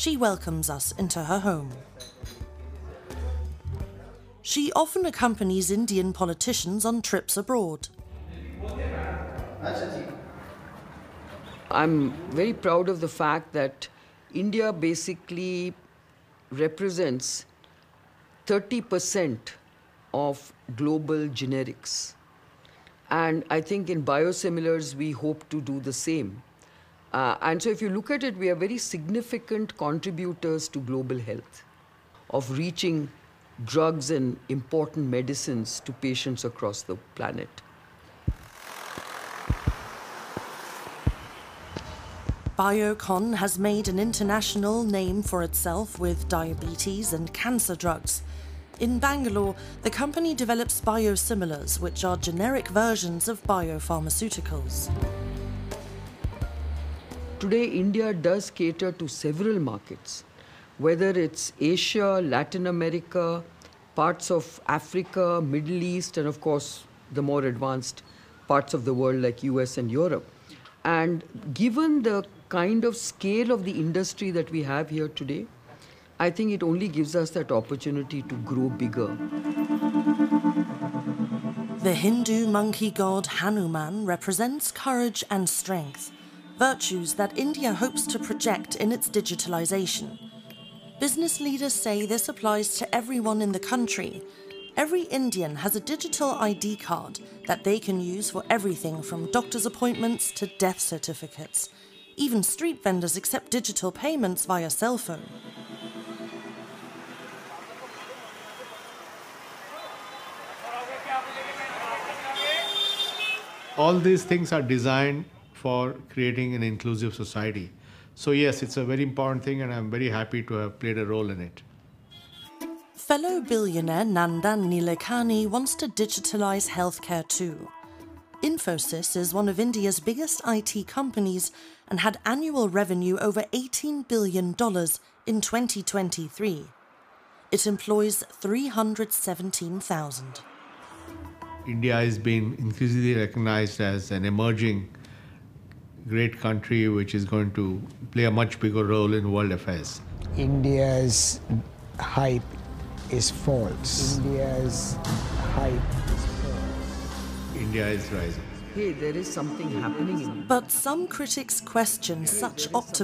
she welcomes us into her home. She often accompanies Indian politicians on trips abroad. I'm very proud of the fact that India basically represents 30% of global generics. And I think in biosimilars, we hope to do the same. And so if you look at it, we are very significant contributors to global health, of reaching drugs and important medicines to patients across the planet. Biocon has made an international name for itself with diabetes and cancer drugs. In Bangalore, the company develops biosimilars, which are generic versions of biopharmaceuticals. Today, India does cater to several markets, whether it's Asia, Latin America, parts of Africa, Middle East, and of course, the more advanced parts of the world like US and Europe. And given the kind of scale of the industry that we have here today, I think it only gives us that opportunity to grow bigger. The Hindu monkey god Hanuman represents courage and strength, virtues that India hopes to project in its digitalization. Business leaders say this applies to everyone in the country. Every Indian has a digital ID card that they can use for everything from doctor's appointments to death certificates. Even street vendors accept digital payments via cell phone. All these things are designed for creating an inclusive society. So yes, it's a very important thing and I'm very happy to have played a role in it. Fellow billionaire Nandan Nilekani wants to digitalize healthcare too. Infosys is one of India's biggest IT companies and had annual revenue over $18 billion in 2023. It employs 317,000. India is being increasingly recognized as an emerging great country which is going to play a much bigger role in world affairs. India's hype is false. India's hype is false. India is rising. Hey, there is something happening in India. But some critics question such optimism.